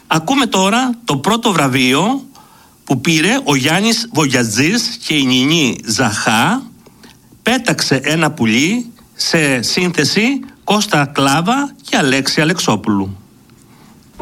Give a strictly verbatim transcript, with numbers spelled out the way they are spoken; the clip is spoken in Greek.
Ακούμε τώρα το πρώτο βραβείο που πήρε ο Γιάννης Βογιατζής και η Νινή Ζαχά. Πέταξε ένα πουλί, σε σύνθεση Κώστα Κλάβα και Αλέξη Αλεξόπουλου.